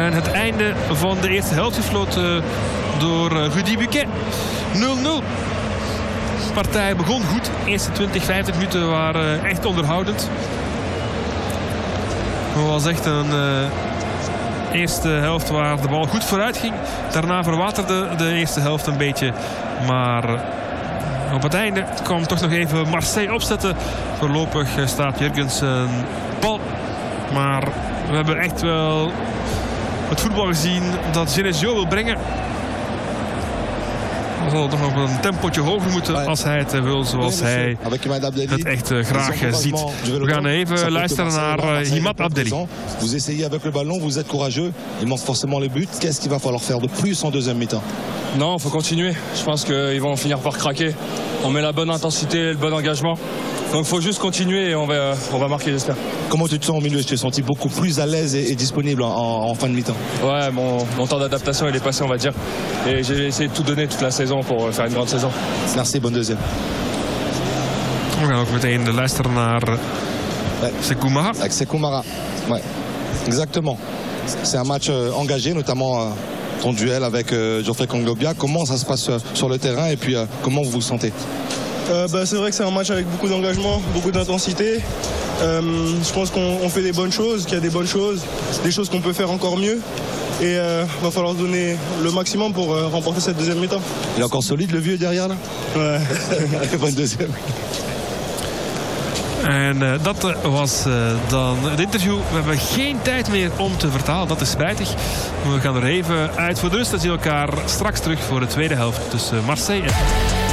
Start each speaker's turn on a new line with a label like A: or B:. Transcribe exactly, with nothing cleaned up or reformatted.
A: En het einde van de eerste helft gefloten door Rudy Buquet. nul nul. De partij begon goed. De eerste twintig, vijftig minuten waren echt onderhoudend. Het was echt een uh, eerste helft waar de bal goed vooruit ging. Daarna verwaterde de eerste helft een beetje. Maar uh, op het einde kwam toch nog even Marseille opzetten. Voorlopig staat Jurgensen bal. Maar we hebben echt wel het voetbal gezien dat Genesio wil brengen. Dan zal het toch nog een tempotje hoger moeten als hij het wil, zoals hij het echt uh, graag uh, ziet. We gaan even luisteren naar uh, Himad Abdelli.
B: Vous essayez avec le ballon, vous êtes courageux. Il manque forcément les buts. Qu'est-ce qu'il va falloir faire de plus en deuxième mi-temps?
C: Non, il faut continuer. Je pense qu'ils vont finir par craquer. On met la bonne intensité, le bon engagement. Donc il faut juste continuer et on va, on va marquer, j'espère.
B: Comment tu te sens au milieu? Je t'ai senti beaucoup plus à l'aise et, et disponible en, en fin de mi-temps.
C: Ouais, mon, mon temps d'adaptation il est passé, on va dire. Et j'ai essayé de tout donner toute la saison pour faire une grande saison.
B: Merci, bonne deuxième.
A: We gaan ook meteen luisteren naar
B: ouais.
A: Sekou Mara.
B: Avec Sekou Mara, ouais. Exactement. C'est un match euh, engagé, notamment euh, ton duel avec euh, Geoffrey Konglobia. Comment ça se passe euh, sur le terrain et puis euh, comment vous vous sentez?
D: Euh, bah, c'est vrai que c'est un match avec beaucoup d'engagement, beaucoup d'intensité. Euh, je pense qu'on fait des bonnes choses, qu'il y a des bonnes choses, des choses qu'on peut faire encore mieux. Et il euh, va falloir donner le maximum pour euh, remporter cette deuxième mi-temps.
B: Il est encore solide, le vieux derrière là?
D: Ouais.
B: Bonne deuxième.
A: En uh, dat uh, was uh, dan het interview. We hebben geen tijd meer om te vertalen. Dat is spijtig. We gaan er even uit voor de rust. We zien elkaar straks terug voor de tweede helft tussen Marseille en...